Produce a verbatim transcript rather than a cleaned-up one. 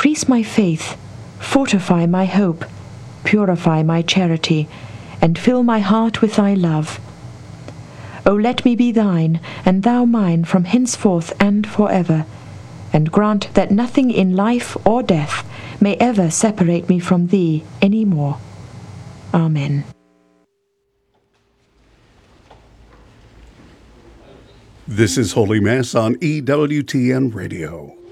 increase my faith, fortify my hope, purify my charity, and fill my heart with thy love. O let me be thine, and thou mine from henceforth and for ever, and grant that nothing in life or death may ever separate me from thee any more. Amen. This is Holy Mass on E W T N Radio.